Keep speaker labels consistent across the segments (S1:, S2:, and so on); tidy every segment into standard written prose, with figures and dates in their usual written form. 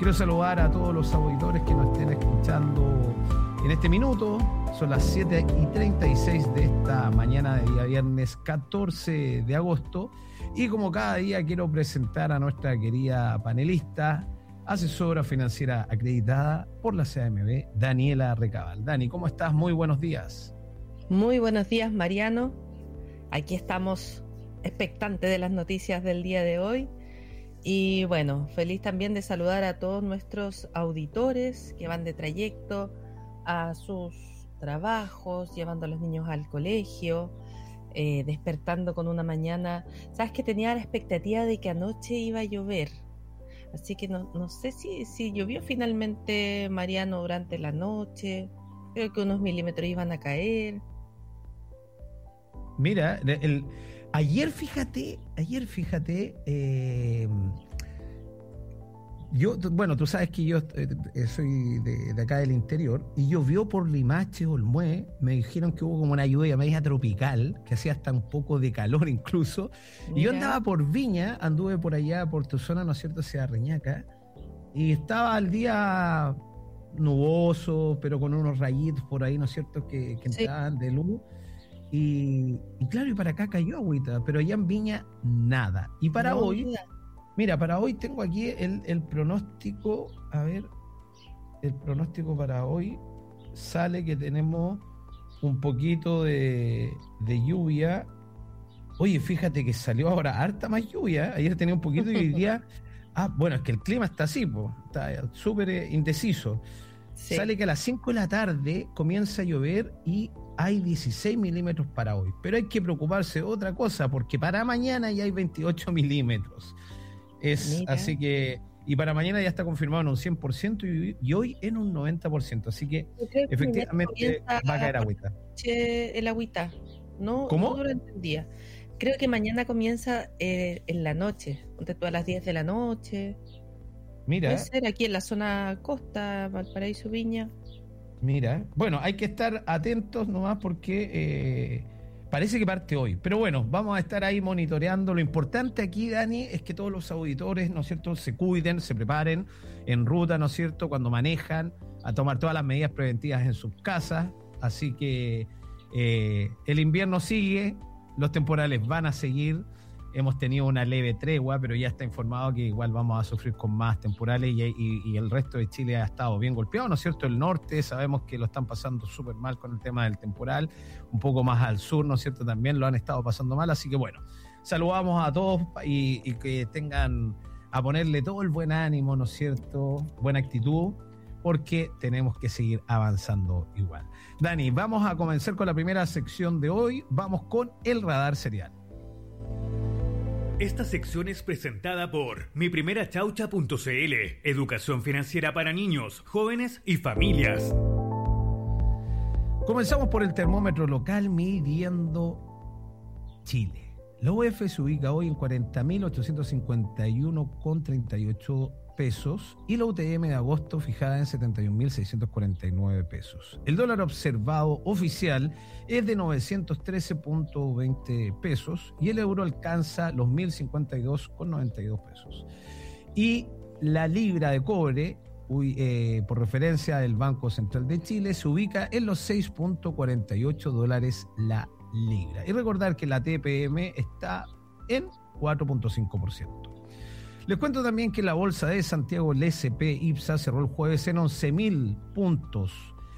S1: Quiero saludar a todos los auditores que nos estén escuchando en este minuto. Son las 7:36 de esta mañana de día viernes 14 de agosto. Y como cada día quiero presentar a nuestra querida panelista, asesora financiera acreditada por la CAMB, Daniela Recabal. Dani, ¿cómo estás? Muy buenos días.
S2: Muy buenos días, Mariano. Aquí estamos expectantes de las noticias del día de hoy. Y bueno, feliz también de saludar a todos nuestros auditores que van de trayecto a sus trabajos, llevando a los niños al colegio, despertando con una mañana. Sabes que tenía la expectativa de que anoche iba a llover, así que no sé si llovió finalmente, Mariano, durante la noche. Creo que unos milímetros iban a caer.
S1: Mira, ayer fíjate, tú sabes que yo soy de acá del interior, y llovió por Limache, Olmué. Me dijeron que hubo como una lluvia media tropical, que hacía hasta un poco de calor incluso. Mira. Y yo andaba por Viña, anduve por allá, por tu zona, ¿no es cierto?, hacia Reñaca, y estaba el día nuboso, pero con unos rayitos por ahí, ¿no es cierto?, que entraban de luz. Y claro, y para acá cayó agüita, pero allá en Viña nada. Y para hoy, mira, para hoy tengo aquí el pronóstico. A ver, el pronóstico para hoy sale que tenemos un poquito de lluvia. Oye, fíjate que salió ahora harta más lluvia. Ayer tenía un poquito y hoy día... bueno, es que el clima está así, está súper indeciso. Sí. Sale que a las 5 de la tarde comienza a llover y hay 16 milímetros para hoy. Pero hay que preocuparse de otra cosa, porque para mañana ya hay 28 milímetros. Así que, y para mañana ya está confirmado en un 100% y hoy en un 90%. Así que efectivamente va a caer agüita.
S2: El agüita, ¿no?
S1: ¿Cómo?
S2: No lo entendía. Creo que mañana comienza en la noche, a las 10 de la noche.
S1: Mira.
S2: Puede ser aquí en la zona costa, Valparaíso, Viña.
S1: Mira, bueno, hay que estar atentos nomás porque parece que parte hoy. Pero bueno, vamos a estar ahí monitoreando. Lo importante aquí, Dani, es que todos los auditores, ¿no es cierto?, se cuiden, se preparen en ruta, ¿no es cierto?, cuando manejan, a tomar todas las medidas preventivas en sus casas. Así que el invierno sigue, los temporales van a seguir. Hemos tenido una leve tregua, pero ya está informado que igual vamos a sufrir con más temporales y el resto de Chile ha estado bien golpeado, ¿no es cierto? El norte sabemos que lo están pasando súper mal con el tema del temporal, un poco más al sur, ¿no es cierto?, también lo han estado pasando mal, así que bueno, saludamos a todos y que tengan a ponerle todo el buen ánimo, ¿no es cierto?, buena actitud, porque tenemos que seguir avanzando igual. Dani, vamos a comenzar con la primera sección de hoy, vamos con el radar serial.
S3: Esta sección es presentada por miprimerachaucha.cl, educación financiera para niños, jóvenes y familias.
S1: Comenzamos por el termómetro local midiendo Chile. La UF se ubica hoy en 40.851,38 pesos y la UTM de agosto fijada en 71.649 pesos. El dólar observado oficial es de 913,20 pesos y el euro alcanza los 1.052,92 pesos. Y la libra de cobre, por referencia del Banco Central de Chile, se ubica en los 6,48 dólares la libra. Y recordar que la TPM está en 4,5%. Les cuento también que la bolsa de Santiago, el S&P IPSA, cerró el jueves en 11.000 puntos,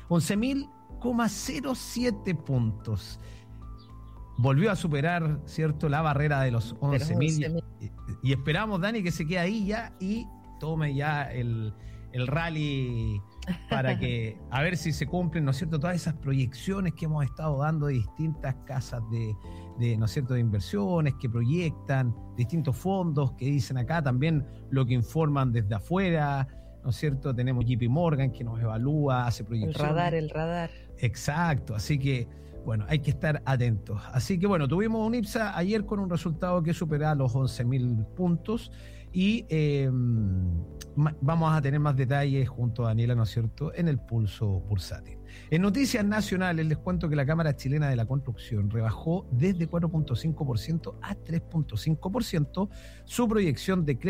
S1: 11.007 puntos. Volvió a superar, ¿cierto?, la barrera de los 11.000 y esperamos, Dani, que se quede ahí ya y tome ya el rally para que, a ver si se cumplen, ¿no es cierto?, todas esas proyecciones que hemos estado dando de distintas casas de ¿no es cierto?, de inversiones que proyectan, distintos fondos que dicen acá, también lo que informan desde afuera, ¿no es cierto? Tenemos JP Morgan que nos evalúa, hace proyecciones.
S2: El radar.
S1: Exacto, así que, bueno, hay que estar atentos. Así que, bueno, tuvimos un IPSA ayer con un resultado que supera los 11.000 puntos y vamos a tener más detalles junto a Daniela, ¿no es cierto?, en el pulso bursátil. En noticias nacionales les cuento que la Cámara Chilena de la Construcción rebajó desde 4,5% a 3,5% su proyección de